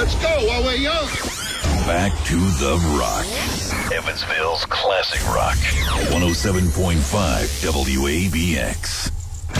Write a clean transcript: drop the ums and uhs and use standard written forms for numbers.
Let's go while we're young. Back to the Rock. Evansville's classic rock. 107.5 WABX.